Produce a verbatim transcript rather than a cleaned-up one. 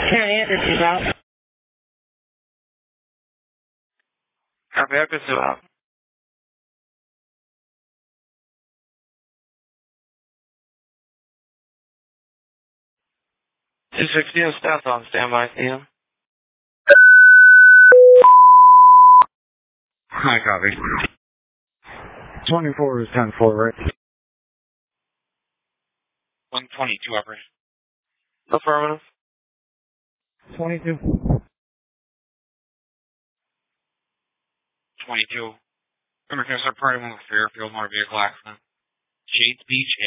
County Actors is out. Copy, Actors is out. two sixty and staff on standby, Ian. Hi, copy. twenty-four is ten four, right? one twenty-two, operation. Affirmative. twenty-two. twenty-two. Americans are party one with Fairfield motor vehicle accident. Shades Beach,